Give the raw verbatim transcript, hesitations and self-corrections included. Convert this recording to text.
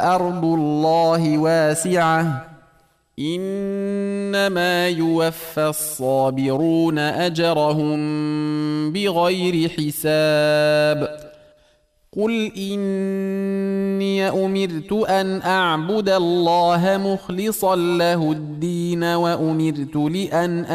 أرض الله واسعة إنما يوفى الصابرون أجرهم بغير حساب قل إني أمرت أن أعبد الله مخلصا له الدين وأمرت لأن